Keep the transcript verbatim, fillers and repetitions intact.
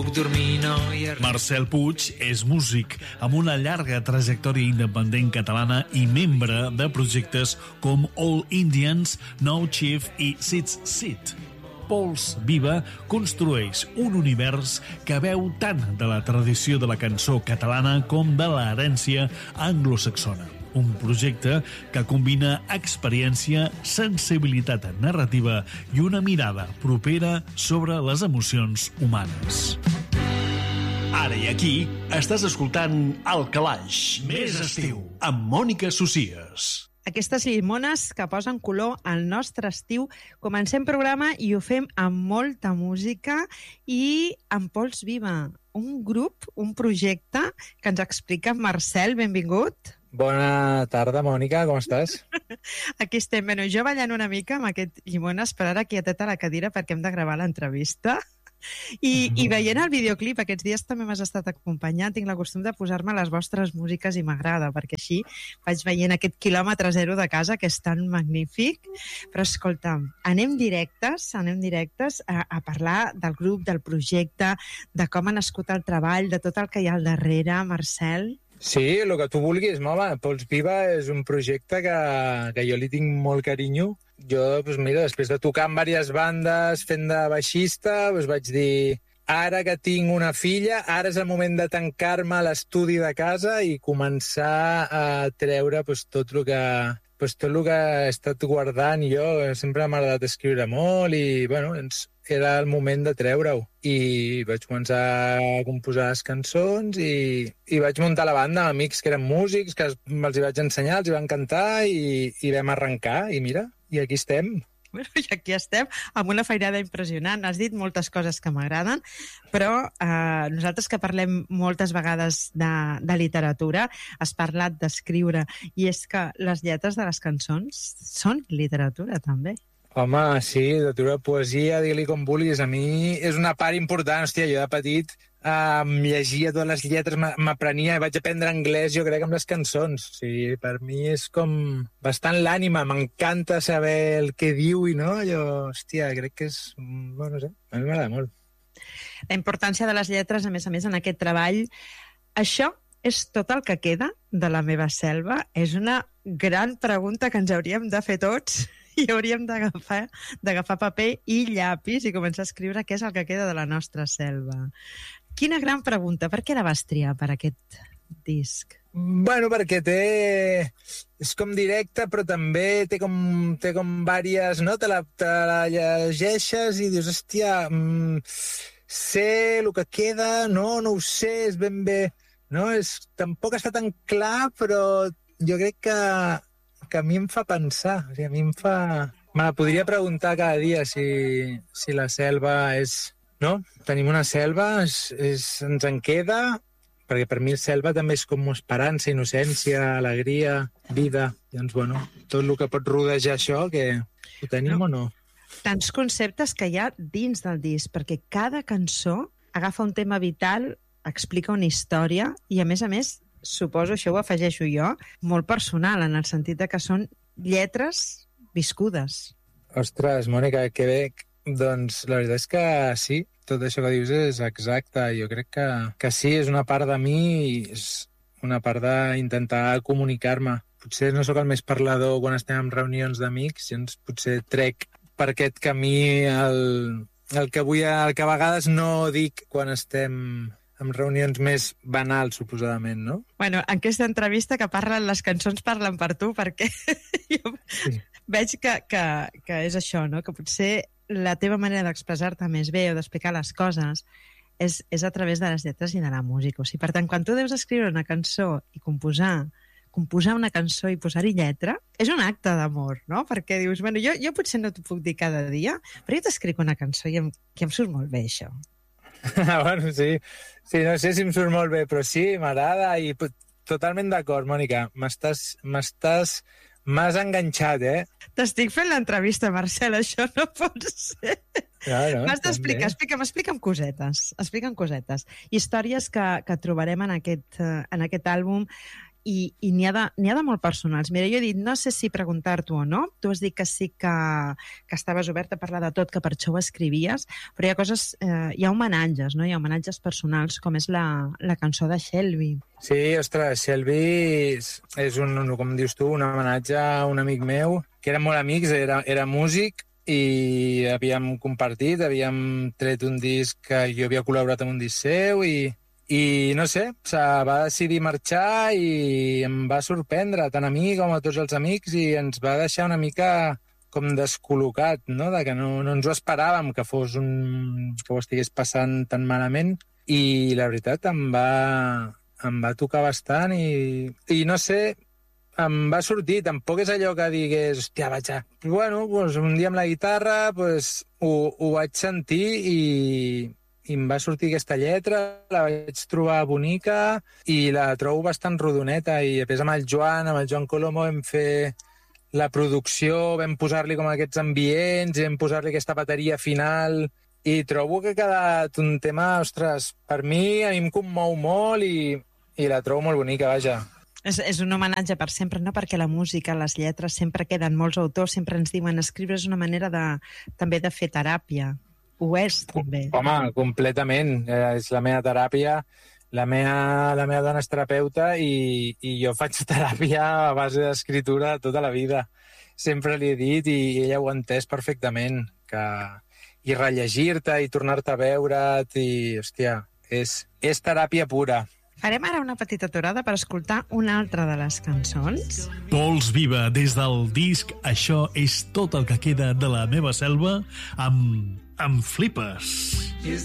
puc dormir, no hi ha res. Marcel Puig és músic amb una llarga trajectòria independent catalana i membre de projectes com All Indians, No Chief i Sits Sit. Pols Viva construeix un univers que veu tant de la tradició de la cançó catalana com de l'herència anglosaxona. Un projecte que combina experiència, sensibilitat narrativa i una mirada propera sobre les emocions humanes. Ara i aquí estàs escoltant El Calaix, més estiu, amb Mònica Socies. Aquestes llimones que posen color al nostre estiu. Comencem programa i ho fem amb molta música i amb Pols Viva, un grup, un projecte que ens explica Marcel. Benvingut. Bona tarda, Mònica, com estàs? Aquí estem. Bueno, jo ballant una mica amb aquest llimones, però ara quietet a la cadira perquè hem de gravar l'entrevista. I, i veient el videoclip, aquests dies també m'has estat acompanyant, tinc la costum de posar-me les vostres músiques i m'agrada, perquè així vaig veient aquest quilòmetre zero de casa que és tan magnífic. Però escolta'm, anem directes, anem directes a, a parlar del grup, del projecte, de com ha nascut el treball, de tot el que hi ha al darrere, Marcel. Sí, el que tu vulguis, mama. Pols Viva és un projecte que, que jo li tinc molt carinyo. Jo, doncs mira, després de tocar en diverses bandes, fent de baixista, doncs vaig dir, ara que tinc una filla, ara és el moment de tancar-me a l'estudi de casa i començar a treure doncs, tot el que... Pues tot el que he estat guardant jo, sempre m'ha agradat escriure molt i, bueno, era el moment de treure-ho. I vaig començar a composar les cançons i, i vaig muntar la banda amb amics que eren músics, que els hi vaig ensenyar, els hi van cantar i, i vam arrencar. I mira, i aquí estem. Bueno, i aquí estem, amb una feinada impressionant. Has dit moltes coses que m'agraden, però eh, nosaltres que parlem moltes vegades de, de literatura, has parlat d'escriure, i és que les lletres de les cançons són literatura, també. Home, sí, literatura, poesia, digue-li com vulguis. A mi és una part important. Hòstia, jo de petit em um, llegia totes les lletres, m'aprenia, vaig aprendre anglès, jo crec, amb les cançons. O sigui, per mi és com bastant l'ànima, m'encanta saber el que diu i no, jo, hòstia, crec que és... Bueno, no sé, a mi m'agrada molt. La importància de les lletres, a més a més, en aquest treball, això és tot el que queda de La meva selva? És una gran pregunta que ens hauríem de fer tots i hauríem d'agafar d'agafar paper i llapis i començar a escriure què és el que queda de la nostra selva. Quina gran pregunta. Per què la vas triar per aquest disc? Bueno, perquè té... És com directe, però també té com, té com vàries... No? Te la, te la llegeixes i dius, hòstia, mmm, sé el que queda, no, no ho sé, és ben bé... No? És, tampoc està tan clar, però jo crec que, que a mi em fa pensar. O sigui, a mi em fa... Me la podria preguntar cada dia si, si la selva és... No? Tenim una selva, és, és, ens en queda, perquè per mi selva també és com esperança, innocència, alegria, vida. Doncs, bueno, tot el que pot rodejar això, que ho tenim no. o no? Tants conceptes que hi ha dins del disc, perquè cada cançó agafa un tema vital, explica una història i, a més a més, suposo, això ho afegeixo jo, molt personal, en el sentit de que són lletres viscudes. Ostres, Mònica, que bé. Doncs la veritat és que sí, tot això que dius és exacte. Jo crec que, que sí, és una part de mi i és una part d'intentar comunicar-me. Potser no sóc el més parlador quan estem en reunions d'amics, doncs potser trec per aquest camí el, el, que vull, el que a vegades no dic quan estem en reunions més banals, suposadament, no? Bueno, en aquesta entrevista que parlen les cançons parlen per tu, perquè jo sí. veig que, que, que és això, no? Que potser la teva manera d'expressar-te més bé o d'explicar les coses és, és a través de les lletres i de la música. O sigui, per tant, quan tu deus escriure una cançó i composar, composar una cançó i posar-hi lletra, és un acte d'amor, no? Perquè dius, bueno, jo, jo potser no t'ho puc dir cada dia, però jo t'escric una cançó i em, i em surt molt bé, això. Bueno, sí. Sí, no sé si em surt molt bé, però sí, m'agrada i totalment d'acord, Mònica. M'estàs... m'estàs M'has enganxat, eh? T'estic fent l'entrevista, Marcel, això no pot ser. No, no, M'has d'explicar, explica'm, explica'm cosetes, explica'm cosetes. Històries que, que trobarem en aquest, en aquest àlbum i, i n'hi ha, de, n'hi ha de molt personals. Mira, jo he dit, no sé si preguntar-t'ho o no, tu has dit que sí que, que estaves oberta a parlar de tot, que per això ho escrivies, però hi ha coses, eh, hi ha homenatges, no? Hi ha homenatges personals, com és la, la cançó de Shelby. Sí, ostres, Shelby és, és un, com dius tu, un homenatge a un amic meu, que érem molt amics, era, era músic, i havíem compartit, havíem tret un disc que jo havia col·laborat amb un disc seu i, i no sé, va decidir marxar i em va sorprendre tant a mi com a tots els amics i ens va deixar una mica com descol·locat, no? De que no, no ens ho esperàvem que fos un... que ho estigués passant tan malament i la veritat em va, em va tocar bastant i, i no sé, em va sortir, tampoc és allò que digués, hòstia, vaig a... Bueno, doncs un dia amb la guitarra doncs, ho, ho vaig sentir i, i em va sortir aquesta lletra, la vaig trobar bonica i la trobo bastant rodoneta i a més amb el Joan, amb el Joan Colomo vam fer la producció, vam posar-li com aquests ambients, vam posar-li aquesta bateria final i trobo que ha quedat un tema, ostres, per mi, a mi em commou molt i, i la trobo molt bonica, vaja. És, és un homenatge per sempre, no? Perquè la música, les lletres, sempre queden molts autors, sempre ens diuen escriure és una manera de, també de fer teràpia. Ho és, també. Home, completament. Eh, és la meva teràpia. La meva, la meva dona és terapeuta i, i jo faig teràpia a base d'escriptura tota la vida. Sempre li he dit i ella ho ha entès perfectament. Que... I rellegir-te i tornar-te a veure't i, hòstia, és, és teràpia pura. Farem ara una petita aturada per escoltar una altra de les cançons. Pols Viva, des del disc Això és tot el que queda de la meva selva, amb, amb Flipes.